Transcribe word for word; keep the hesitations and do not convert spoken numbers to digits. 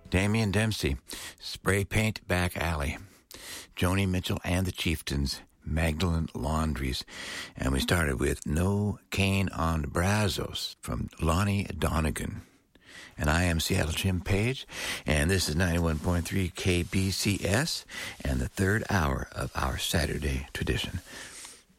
Damian Dempsey, Spray Paint Back Alley, Joni Mitchell and the Chieftains, Magdalene Laundries. And we started with No Cane on Brazos from Lonnie Donegan. And I am Seattle Jim Page, and this is ninety-one point three K B C S and the third hour of our Saturday tradition.